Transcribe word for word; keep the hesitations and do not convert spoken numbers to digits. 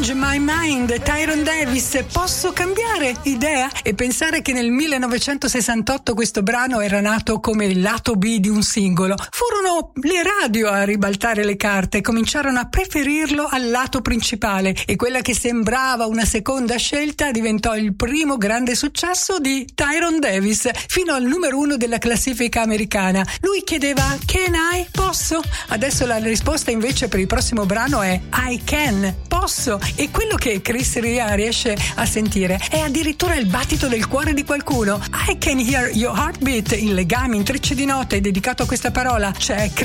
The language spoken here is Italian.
Change My Mind, Tyrone Davis, posso cambiare idea? E pensare che nel millenovecentosessantotto questo brano era nato come il lato B di un singolo. Furono le radio a ribaltare le carte, cominciarono a preferirlo al lato principale e quella che sembrava una seconda scelta diventò il primo grande successo di Tyrone Davis, fino al numero uno della classifica americana. Lui chiedeva "Can I?" Posso? Adesso la risposta invece per il prossimo brano è I can, posso. E quello che Chris Ria riesce a sentire è addirittura il battito del cuore di qualcuno. I can hear your heartbeat, il legame, intreccio di note dedicato a questa parola. C'è